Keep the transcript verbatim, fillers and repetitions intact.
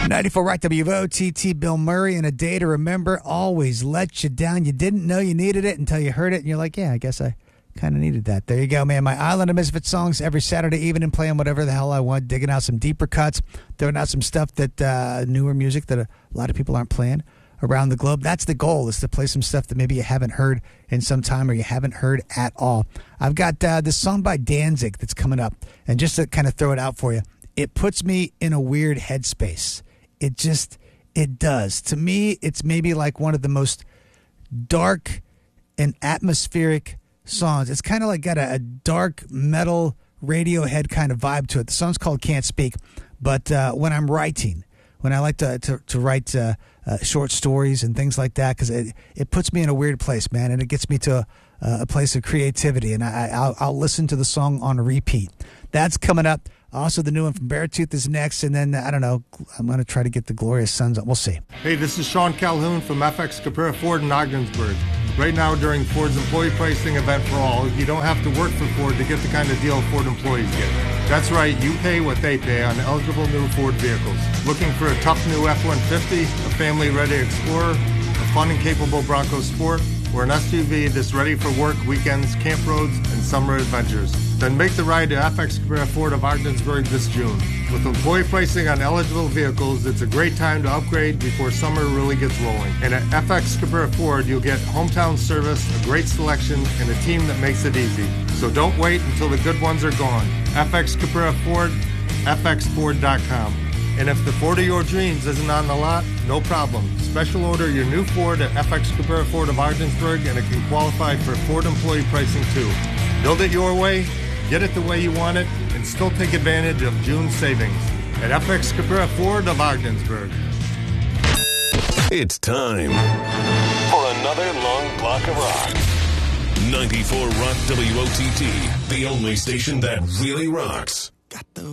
ninety-four Rock W O T T, Bill Murray, and A Day to Remember always let you down. You didn't know you needed it until you heard it, and you're like, yeah, I guess I kind of needed that. There you go, man. My Island of Misfit songs every Saturday evening, playing whatever the hell I want, digging out some deeper cuts, throwing out some stuff that, uh, newer music that a lot of people aren't playing around the globe. That's the goal, is to play some stuff that maybe you haven't heard in some time or you haven't heard at all. I've got uh, this song by Danzig that's coming up, and just to kind of throw it out for you, it puts me in a weird headspace. It just, it does. To me, it's maybe like one of the most dark and atmospheric songs. It's kind of like got a, a dark metal Radiohead kind of vibe to it. The song's called Can't Speak, but uh, when I'm writing, when I like to to, to write uh, uh, short stories and things like that, because it, it puts me in a weird place, man, and it gets me to a, a place of creativity, and I, I'll, I'll listen to the song on repeat. That's coming up. Also, the new one from Beartooth is next, and then, I don't know, I'm going to try to get the Glorious Sons on. We'll see. Hey, this is Sean Calhoun from F X Capera Ford in Ogdensburg. Right now, during Ford's employee pricing event for all, you don't have to work for Ford to get the kind of deal Ford employees get. That's right, you pay what they pay on eligible new Ford vehicles. Looking for a tough new F one fifty, a family-ready Explorer, a fun and capable Bronco Sport, or an S U V that's ready for work, weekends, camp roads, and summer adventures? Then make the ride to F X Capera Ford of Ogdensburg this June. With employee pricing on eligible vehicles, it's a great time to upgrade before summer really gets rolling. And at F X Capera Ford, you'll get hometown service, a great selection, and a team that makes it easy. So don't wait until the good ones are gone. F X Capera Ford, F X Ford dot com. And if the Ford of your dreams isn't on the lot, no problem. Special order your new Ford at F X Capera Ford of Ogdensburg, and it can qualify for Ford employee pricing too. Build it your way, get it the way you want it, and still take advantage of June savings at F X Capera Ford of Ogdensburg. It's time for another long block of rock. ninety-four Rock W O T T, the only station that really rocks. Got the